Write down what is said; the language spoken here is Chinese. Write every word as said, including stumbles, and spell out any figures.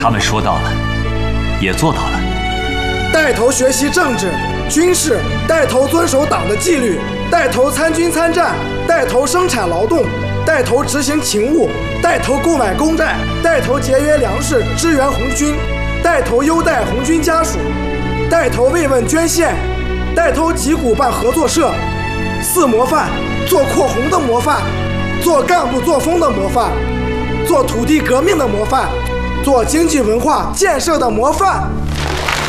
他们说到了，也做到了。 带头学习政治、军事，带头遵守党的纪律，带头参军参战，带头生产劳动，带头执行勤务，带头购买公债，带头节约粮食支援红军，带头优待红军家属，带头慰问捐献，带头集股办合作社。四模范：做扩红的模范，做干部作风的模范，做土地革命的模范，做经济文化建设的模范。